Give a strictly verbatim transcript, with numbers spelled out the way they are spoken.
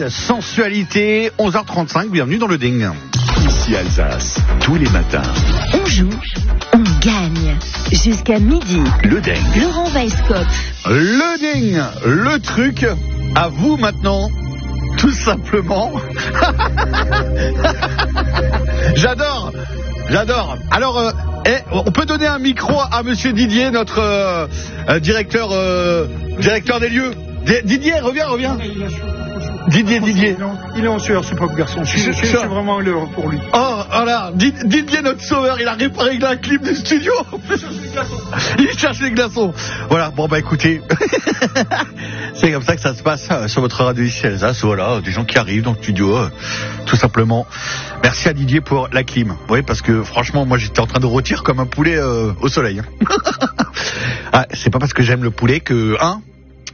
Sensualité, onze heures trente-cinq, bienvenue dans le Ding. Ici Alsace, tous les matins. On joue, on gagne. Jusqu'à midi. Le Ding. Laurent Weisskopf. Le Ding, le truc, à vous maintenant, tout simplement. J'adore, j'adore. Alors, euh, eh, on peut donner un micro à monsieur Didier, notre euh, euh, directeur, euh, directeur des lieux. D- Didier, reviens, reviens. Didier, Didier. Il est en sueur, ce pauvre garçon. Je, je, je suis vraiment heureux pour lui. Oh, voilà. Didier, notre sauveur, il a réparé la clim du studio. Il cherche les glaçons. Voilà. Bon, bah, écoutez. C'est comme ça que ça se passe euh, sur votre radio ici, Alsace. Voilà. Des gens qui arrivent dans le studio, euh, tout simplement. Merci à Didier pour la clim. Oui, parce que franchement, moi, j'étais en train de rôtir comme un poulet euh, au soleil. Ah, c'est pas parce que j'aime le poulet que, hein,